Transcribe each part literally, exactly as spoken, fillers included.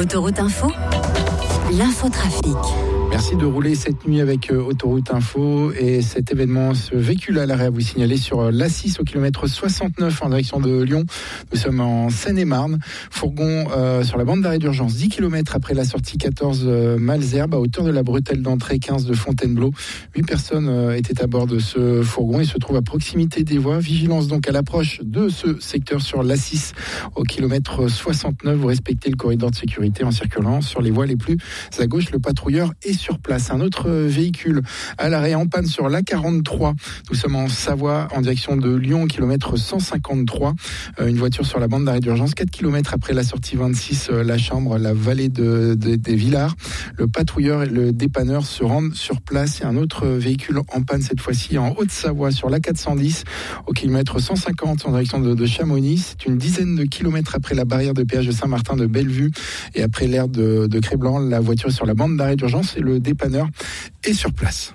Autoroute Info, l'infotrafic. Merci de rouler cette nuit avec euh, Autoroute Info et cet événement, ce véhicule à l'arrêt à vous signaler sur l'A six au kilomètre soixante-neuf en direction de Lyon. Nous sommes en Seine-et-Marne. Fourgon euh, sur la bande d'arrêt d'urgence, dix kilomètres après la sortie quatorze euh, Malesherbes, à hauteur de la bretelle d'entrée quinze de Fontainebleau. Huit personnes euh, étaient à bord de ce fourgon et se trouvent à proximité des voies. Vigilance donc à l'approche de ce secteur sur l'A six au kilomètre soixante-neuf. Vous respectez le corridor de sécurité en circulant sur les voies les plus à gauche. Le patrouilleur est sur place. Un autre véhicule à l'arrêt en panne sur l'A quarante-trois. Nous sommes en Savoie en direction de Lyon, kilomètre cent cinquante-trois. Euh, une voiture sur la bande d'arrêt d'urgence, quatre kilomètres après la sortie vingt-six, euh, la Chambre, la vallée de, de, des Villars. Le patrouilleur et le dépanneur se rendent sur place. Et un autre véhicule en panne, cette fois-ci en Haute-Savoie sur l'A quatre cent dix, au kilomètre cent cinquante en direction de, de Chamonix. C'est une dizaine de kilomètres après la barrière de péage de Saint-Martin de Bellevue et après l'aire de, de Créblanc. La voiture est sur la bande d'arrêt d'urgence et le dépanneur est sur place.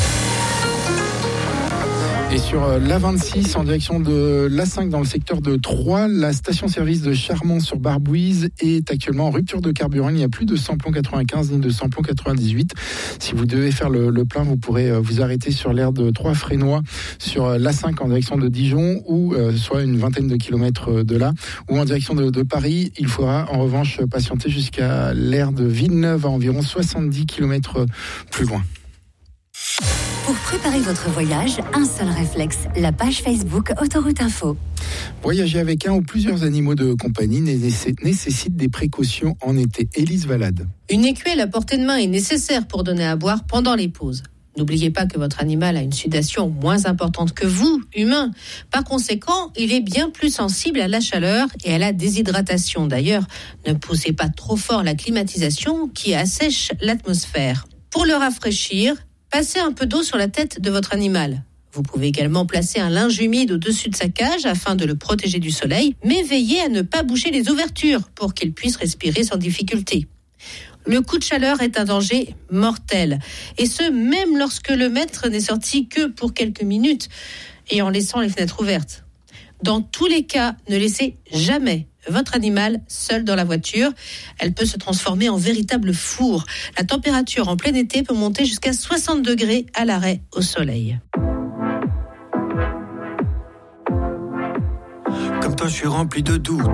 Et sur l'A vingt-six, en direction de l'A cinq dans le secteur de Troyes, la station-service de Charmont-sur-Barbouise est actuellement en rupture de carburant. Il n'y a plus de samplon quatre-vingt-quinze ni de samplon quatre-vingt-dix-huit. Si vous devez faire le, le plein, vous pourrez vous arrêter sur l'aire de Troyes-Frénois, sur l'A cinq en direction de Dijon, ou euh, soit une vingtaine de kilomètres de là, ou en direction de, de Paris. Il faudra en revanche patienter jusqu'à l'aire de Villeneuve, à environ soixante-dix kilomètres plus loin. Pour préparer votre voyage, un seul réflexe, la page Facebook Autoroute Info. Voyager avec un ou plusieurs animaux de compagnie nécessite des précautions en été. Élise Valade. Une écuelle à portée de main est nécessaire pour donner à boire pendant les pauses. N'oubliez pas que votre animal a une sudation moins importante que vous, humains. Par conséquent, il est bien plus sensible à la chaleur et à la déshydratation. D'ailleurs, ne poussez pas trop fort la climatisation qui assèche l'atmosphère. Pour le rafraîchir, passez un peu d'eau sur la tête de votre animal. Vous pouvez également placer un linge humide au-dessus de sa cage afin de le protéger du soleil, mais veillez à ne pas boucher les ouvertures pour qu'il puisse respirer sans difficulté. Le coup de chaleur est un danger mortel, et ce, même lorsque le maître n'est sorti que pour quelques minutes et en laissant les fenêtres ouvertes. Dans tous les cas, ne laissez jamais votre animal seul dans la voiture. Elle peut se transformer en véritable four. La température en plein été peut monter jusqu'à soixante degrés à l'arrêt au soleil. Comme toi, je suis rempli de doutes.